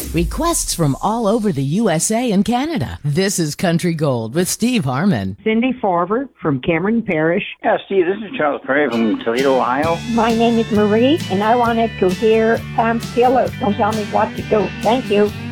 Requests from all over the USA and Canada. This is Country Gold with Steve Harmon. Cindy Farber from Cameron Parish. Yeah, Steve, this is Charles Perry from Toledo, Ohio. My name is Marie, and I wanted to hear Pam Taylor. Don't tell me what to do. Thank you.